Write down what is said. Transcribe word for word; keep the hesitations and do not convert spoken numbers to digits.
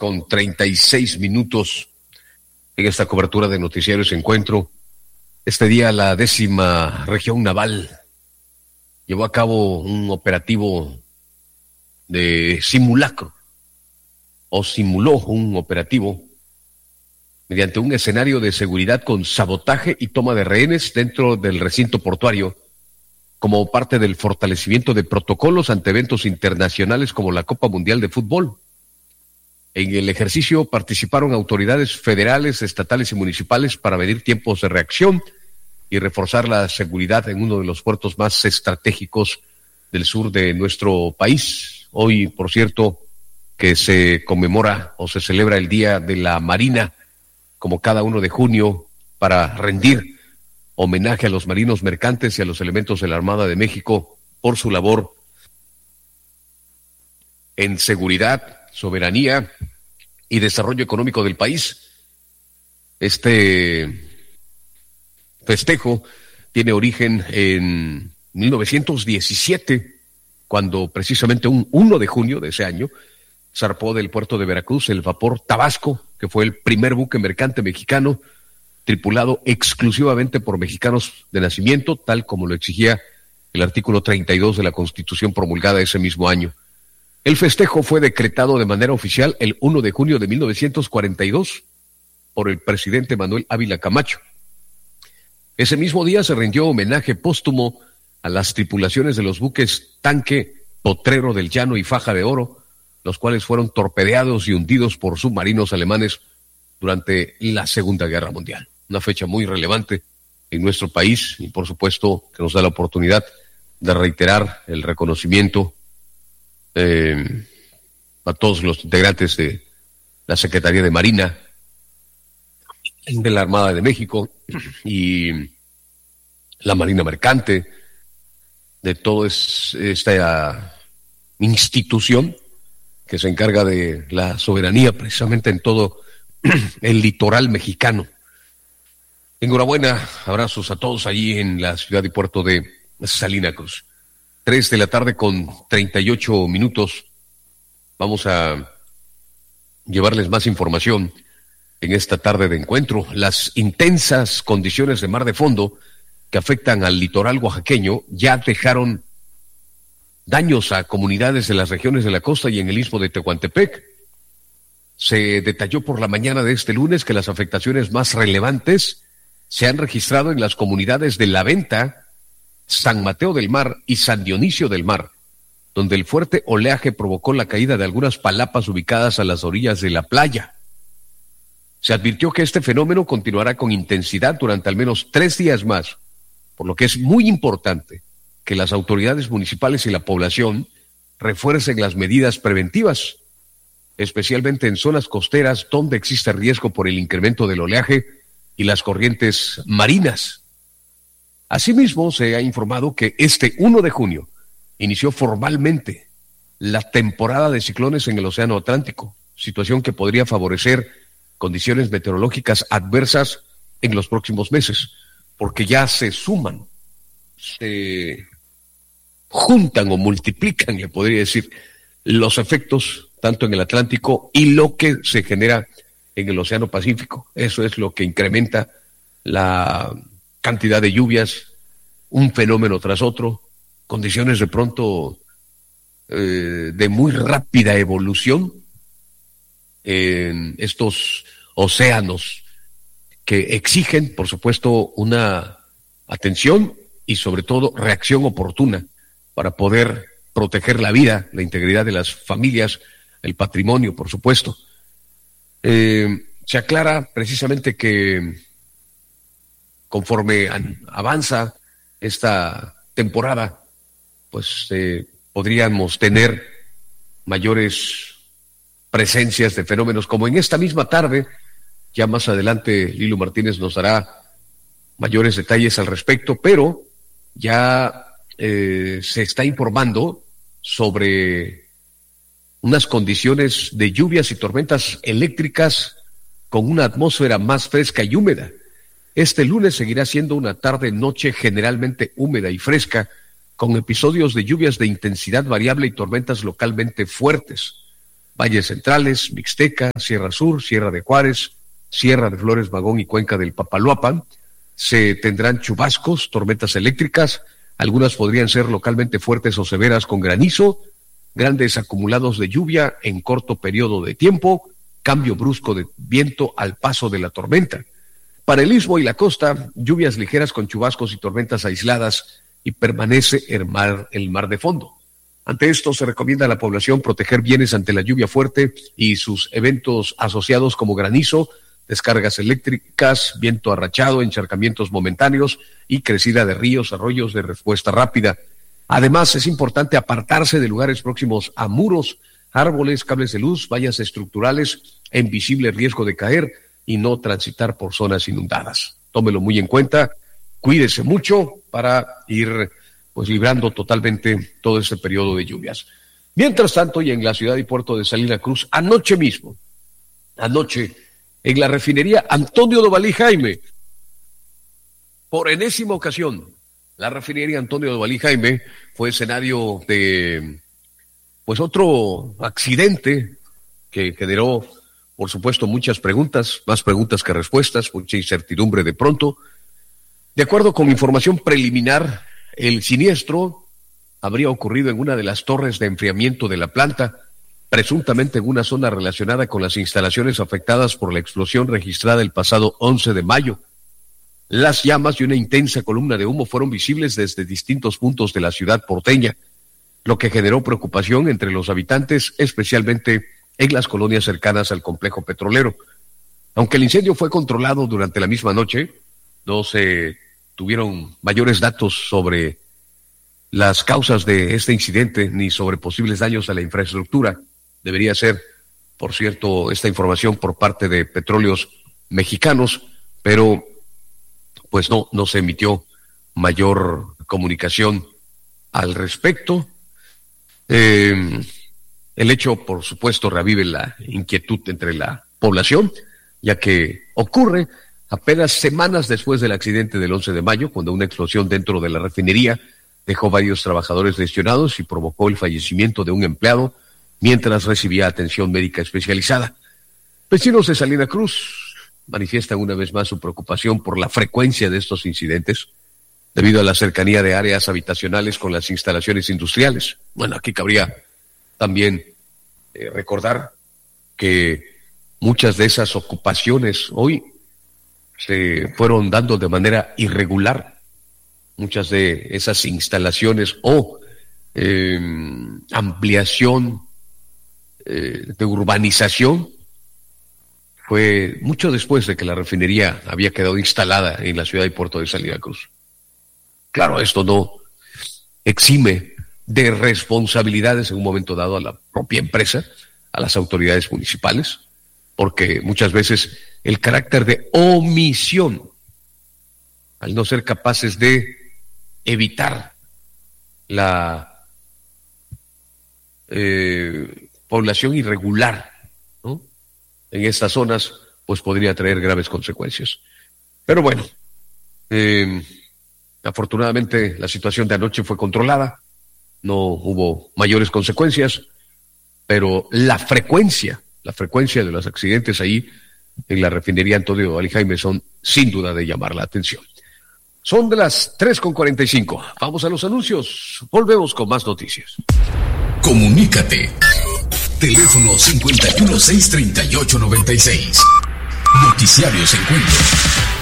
con treinta y seis minutos en esta cobertura de Noticiarios Encuentro. Este día la décima región naval llevó a cabo un operativo de simulacro, o simuló un operativo mediante un escenario de seguridad con sabotaje y toma de rehenes dentro del recinto portuario, como parte del fortalecimiento de protocolos ante eventos internacionales como la Copa Mundial de Fútbol. En el ejercicio participaron autoridades federales, estatales y municipales para medir tiempos de reacción y reforzar la seguridad en uno de los puertos más estratégicos del sur de nuestro país. Hoy, por cierto, que se conmemora o se celebra el Día de la Marina, como cada uno de junio, para rendir homenaje a los marinos mercantes y a los elementos de la Armada de México por su labor en seguridad, soberanía y desarrollo económico del país. Este festejo tiene origen en mil novecientos diecisiete, cuando precisamente un uno de junio de ese año zarpó del puerto de Veracruz el vapor Tabasco, que fue el primer buque mercante mexicano tripulado exclusivamente por mexicanos de nacimiento, tal como lo exigía el artículo treinta y dos de la Constitución promulgada ese mismo año. El festejo fue decretado de manera oficial el uno de junio de mil novecientos cuarenta y dos por el presidente Manuel Ávila Camacho. Ese mismo día se rindió homenaje póstumo a las tripulaciones de los buques Tanque, Potrero del Llano y Faja de Oro, los cuales fueron torpedeados y hundidos por submarinos alemanes durante la Segunda Guerra Mundial. Una fecha muy relevante en nuestro país y, por supuesto, que nos da la oportunidad de reiterar el reconocimiento eh, a todos los integrantes de la Secretaría de Marina, de la Armada de México y la Marina Mercante, de toda esta institución que se encarga de la soberanía precisamente en todo el litoral mexicano. Enhorabuena, abrazos a todos allí en la ciudad y puerto de Salina Cruz. Tres de la tarde con treinta y ocho minutos. Vamos a llevarles más información en esta tarde de encuentro. Las intensas condiciones de mar de fondo que afectan al litoral oaxaqueño ya dejaron daños a comunidades de las regiones de la costa y en el istmo de Tehuantepec. Se detalló por la mañana de este lunes que las afectaciones más relevantes se han registrado en las comunidades de La Venta, San Mateo del Mar y San Dionisio del Mar, donde el fuerte oleaje provocó la caída de algunas palapas ubicadas a las orillas de la playa. Se advirtió que este fenómeno continuará con intensidad durante al menos tres días más, por lo que es muy importante que las autoridades municipales y la población refuercen las medidas preventivas, especialmente en zonas costeras donde existe riesgo por el incremento del oleaje y las corrientes marinas. Asimismo, se ha informado que este uno de junio inició formalmente la temporada de ciclones en el Océano Atlántico, situación que podría favorecer condiciones meteorológicas adversas en los próximos meses, porque ya se suman, se juntan o multiplican, le podría decir, los efectos tanto en el Atlántico y lo que se genera en el Océano Pacífico. Eso es lo que incrementa la cantidad de lluvias, un fenómeno tras otro, condiciones de pronto eh, de muy rápida evolución en estos océanos que exigen, por supuesto, una atención y sobre todo reacción oportuna para poder proteger la vida, la integridad de las familias, el patrimonio, por supuesto. Eh, se aclara precisamente que conforme an, avanza esta temporada, pues eh, podríamos tener mayores presencias de fenómenos como en esta misma tarde. Ya más adelante Lilo Martínez nos dará mayores detalles al respecto, pero ya eh, se está informando sobre unas condiciones de lluvias y tormentas eléctricas con una atmósfera más fresca y húmeda. Este lunes seguirá siendo una tarde-noche generalmente húmeda y fresca, con episodios de lluvias de intensidad variable y tormentas localmente fuertes. valles centrales, Mixteca, Sierra Sur, Sierra de Juárez, Sierra de Flores Magón y Cuenca del Papaloapan. Se tendrán chubascos, tormentas eléctricas, algunas podrían ser localmente fuertes o severas con granizo, grandes acumulados de lluvia en corto periodo de tiempo, cambio brusco de viento al paso de la tormenta. Para el istmo y la costa, lluvias ligeras con chubascos y tormentas aisladas, y permanece el mar, el mar de fondo. Ante esto, se recomienda a la población proteger bienes ante la lluvia fuerte y sus eventos asociados como granizo, descargas eléctricas, viento arrachado, encharcamientos momentáneos y crecida de ríos, arroyos de respuesta rápida. Además, es importante apartarse de lugares próximos a muros, árboles, cables de luz, vallas estructurales en visible riesgo de caer y no transitar por zonas inundadas. Tómelo muy en cuenta, cuídese mucho para ir pues librando totalmente todo este periodo de lluvias. Mientras tanto, y en la ciudad y puerto de Salina Cruz, anoche mismo, anoche, en la refinería Antonio Dovalí Jaime, por enésima ocasión, la refinería Antonio Dovalí Jaime fue escenario de pues otro accidente que generó, por supuesto, muchas preguntas, más preguntas que respuestas, mucha incertidumbre de pronto. De acuerdo con información preliminar, el siniestro habría ocurrido en una de las torres de enfriamiento de la planta, presuntamente en una zona relacionada con las instalaciones afectadas por la explosión registrada el pasado once de mayo. Las llamas y una intensa columna de humo fueron visibles desde distintos puntos de la ciudad porteña, lo que generó preocupación entre los habitantes, especialmente en las colonias cercanas al complejo petrolero. Aunque el incendio fue controlado durante la misma noche, no se tuvieron mayores datos sobre las causas de este incidente ni sobre posibles daños a la infraestructura. Debería ser, por cierto, esta información por parte de Petróleos Mexicanos, pero pues no, no se emitió mayor comunicación al respecto. Eh, el hecho, por supuesto, revive la inquietud entre la población, ya que ocurre apenas semanas después del accidente del once de mayo, cuando una explosión dentro de la refinería dejó varios trabajadores lesionados y provocó el fallecimiento de un empleado mientras recibía atención médica especializada. Vecinos de Salina Cruz manifiestan una vez más su preocupación por la frecuencia de estos incidentes, debido a la cercanía de áreas habitacionales con las instalaciones industriales. Bueno, aquí cabría también eh, recordar que muchas de esas ocupaciones hoy se fueron dando de manera irregular. Muchas de esas instalaciones o eh, ampliación eh, de urbanización fue mucho después de que la refinería había quedado instalada en la ciudad y puerto de Salina Cruz. Claro, esto no exime de responsabilidades en un momento dado a la propia empresa, a las autoridades municipales, porque muchas veces el carácter de omisión, al no ser capaces de evitar la eh, población irregular, ¿no?, en estas zonas, pues podría traer graves consecuencias. Pero bueno, eh, afortunadamente la situación de anoche fue controlada, no hubo mayores consecuencias, pero la frecuencia, la frecuencia de los accidentes ahí en la refinería Antonio Dovalí Jaime son sin duda de llamar la atención. Son de las tres con cuarenta y cinco. Vamos a los anuncios. Volvemos con más noticias. Comunícate. Teléfono cincuenta y uno, seiscientos treinta y ocho, noventa y seis. Noticiarios Encuentro.